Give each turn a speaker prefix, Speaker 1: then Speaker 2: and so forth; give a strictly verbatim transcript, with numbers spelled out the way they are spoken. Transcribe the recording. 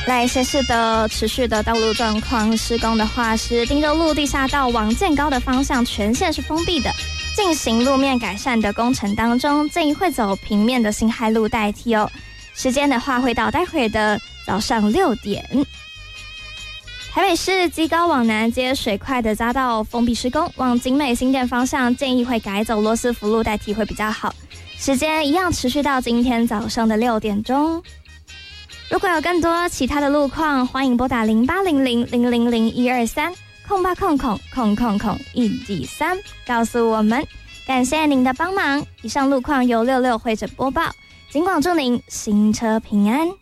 Speaker 1: 来显示的持续的道路状况，施工的话是汀州路地下道往建高的方向全线是封闭的，进行路面改善的工程当中，建议会走平面的辛亥路代替哦。时间的话会到待会的早上六点。台北市基高往南街水块的匝道封闭施工，往景美新店方向建议会改走罗斯福路代替会比较好。时间一样持续到今天早上的六点钟。如果有更多其他的路况，欢迎拨打零八零零零零零一二三空八空空空空空一第三告诉我们。感谢您的帮忙。以上路况由六六会诊播报，尽管祝您行车平安。